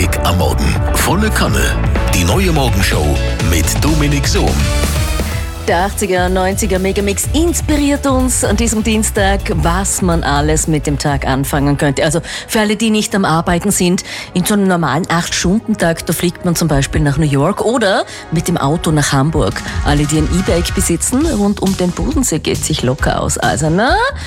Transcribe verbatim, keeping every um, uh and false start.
Knackig am Morgen. Volle Kanne. Die neue Morgenshow mit Dominik Sohm. Der achtziger, neunziger Megamix inspiriert uns an diesem Dienstag, was man alles mit dem Tag anfangen könnte. Also für alle, die nicht am Arbeiten sind, in so einem normalen acht Stunden Tag, da fliegt man zum Beispiel nach New York oder mit dem Auto nach Hamburg. Alle, die ein E-Bike besitzen, rund um den Bodensee geht sich locker aus. Also na,